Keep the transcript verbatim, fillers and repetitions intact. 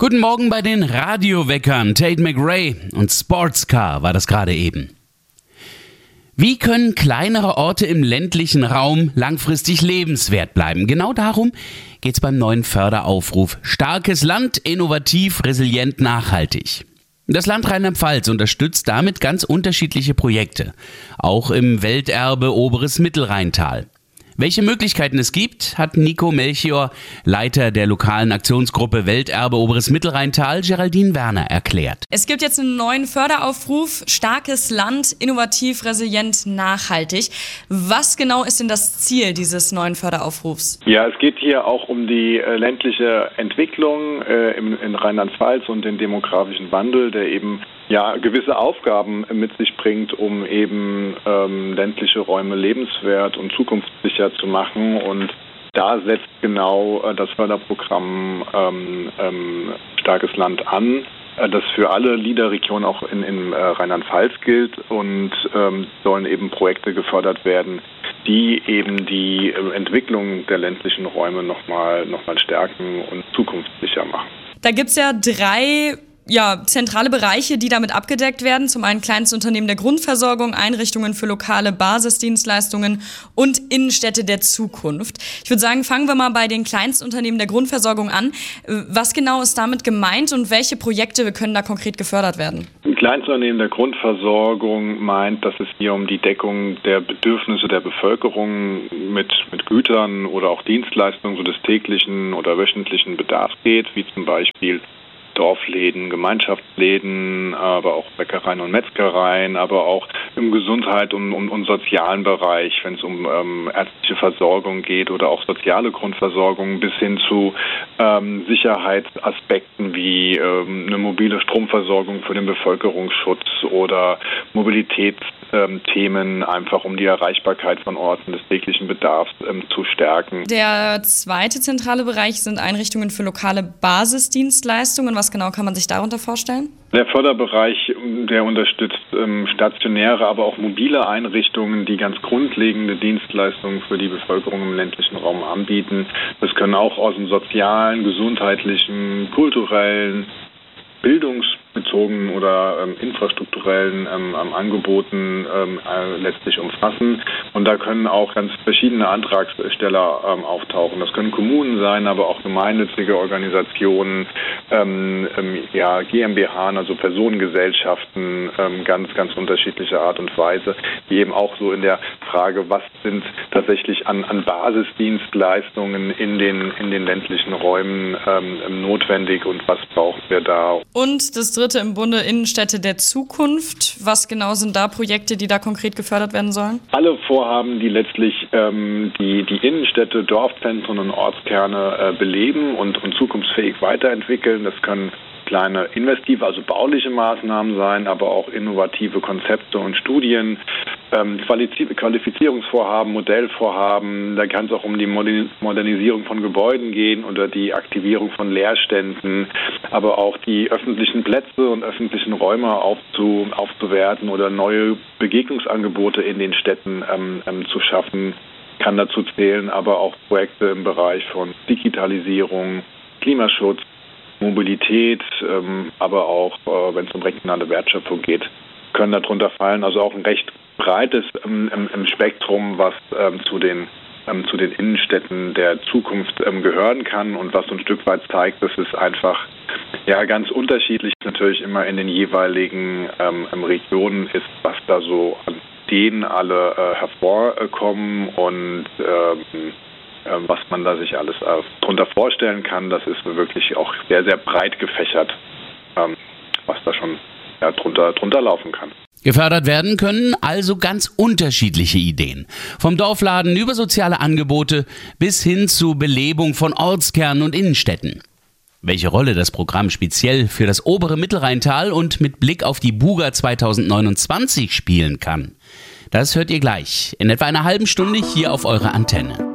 Guten Morgen bei den Radioweckern. Tate McRae und Sportscar war das gerade eben. Wie können kleinere Orte im ländlichen Raum langfristig lebenswert bleiben? Genau darum geht's beim neuen Förderaufruf Starkes Land, innovativ, resilient, nachhaltig. Das Land Rheinland-Pfalz unterstützt damit ganz unterschiedliche Projekte, auch im Welterbe Oberes Mittelrheintal. Welche Möglichkeiten es gibt, hat Nico Melchior, Leiter der lokalen Aktionsgruppe Welterbe Oberes Mittelrheintal, Geraldine Werner, erklärt. Es gibt jetzt einen neuen Förderaufruf, Starkes Land, innovativ, resilient, nachhaltig. Was genau ist denn das Ziel dieses neuen Förderaufrufs? Ja, es geht hier auch um die äh, ländliche Entwicklung äh, im, in Rheinland-Pfalz und den demografischen Wandel, der eben ja gewisse Aufgaben mit sich bringt, um eben ähm, ländliche Räume lebenswert und zukunftssicher zu machen. Und da setzt genau äh, das Förderprogramm ähm, ähm, Starkes Land an, äh, das für alle LEADER-Regionen auch in, in äh, Rheinland-Pfalz gilt, und ähm, sollen eben Projekte gefördert werden, die eben die äh, Entwicklung der ländlichen Räume nochmal noch mal stärken und zukunftssicher machen. Da gibt's ja drei Ja, zentrale Bereiche, die damit abgedeckt werden. Zum einen Kleinstunternehmen der Grundversorgung, Einrichtungen für lokale Basisdienstleistungen und Innenstädte der Zukunft. Ich würde sagen, fangen wir mal bei den Kleinstunternehmen der Grundversorgung an. Was genau ist damit gemeint und welche Projekte können da konkret gefördert werden? Ein Kleinstunternehmen der Grundversorgung meint, dass es hier um die Deckung der Bedürfnisse der Bevölkerung mit, mit Gütern oder auch Dienstleistungen so des täglichen oder wöchentlichen Bedarfs geht, wie zum Beispiel Dorfläden, Gemeinschaftsläden, aber auch Bäckereien und Metzgereien, aber auch im Gesundheit- und, und, und sozialen Bereich, wenn es um ähm, ärztliche Versorgung geht oder auch soziale Grundversorgung, bis hin zu ähm, Sicherheitsaspekten wie ähm, eine mobile Stromversorgung für den Bevölkerungsschutz oder Mobilitätsthemen, ähm, einfach um die Erreichbarkeit von Orten des täglichen Bedarfs ähm, zu stärken. Der zweite zentrale Bereich sind Einrichtungen für lokale Basisdienstleistungen. Was genau kann man sich darunter vorstellen? Der Förderbereich, der unterstützt ähm, stationäre, aber auch mobile Einrichtungen, die ganz grundlegende Dienstleistungen für die Bevölkerung im ländlichen Raum anbieten. Das können auch aus dem sozialen, gesundheitlichen, kulturellen, bildungsbezogenen oder ähm, infrastrukturellen ähm, Angeboten ähm, äh, letztlich umfassen. Und da können auch ganz verschiedene Antragsteller ähm, auftauchen. Das können Kommunen sein, aber auch gemeinnützige Organisationen, ähm, ähm, ja, GmbH, also Personengesellschaften, ähm, ganz, ganz unterschiedlicher Art und Weise, die eben auch so in der Frage, was sind tatsächlich an, an Basisdienstleistungen in den, in den ländlichen Räumen ähm, notwendig und was brauchen wir da. Und das dritte im Bunde, Innenstädte der Zukunft. Was genau sind da Projekte, die da konkret gefördert werden sollen? Alle Vorhaben, die letztlich ähm, die, die Innenstädte, Dorfzentren und Ortskerne äh, beleben und, und zukunftsfähig weiterentwickeln. Das können kleine investive, also bauliche Maßnahmen sein, aber auch innovative Konzepte und Studien, ähm, Qualifizierungsvorhaben, Modellvorhaben. Da kann es auch um die Modernisierung von Gebäuden gehen oder die Aktivierung von Leerständen, aber auch die öffentlichen Plätze und öffentlichen Räume aufzu, aufzuwerten oder neue Begegnungsangebote in den Städten ähm, ähm, zu schaffen, kann dazu zählen, aber auch Projekte im Bereich von Digitalisierung, Klimaschutz, Mobilität, ähm, aber auch, äh, wenn es um regionale Wertschöpfung geht, können darunter fallen. Also auch ein recht breites ähm, im Spektrum, was ähm, zu den ähm, zu den Innenstädten der Zukunft ähm, gehören kann und was so ein Stück weit zeigt, dass es einfach ja ganz unterschiedlich natürlich immer in den jeweiligen ähm, Regionen ist, was da so an denen alle äh, hervorkommen und ähm, was man da sich alles darunter vorstellen kann. Das ist wirklich auch sehr, sehr breit gefächert, was da schon ja, drunter, drunter laufen kann. Gefördert werden können also ganz unterschiedliche Ideen. Vom Dorfladen über soziale Angebote bis hin zu Belebung von Ortskernen und Innenstädten. Welche Rolle das Programm speziell für das obere Mittelrheintal und mit Blick auf die Buga zwanzig neunundzwanzig spielen kann, das hört ihr gleich in etwa einer halben Stunde hier auf eurer Antenne.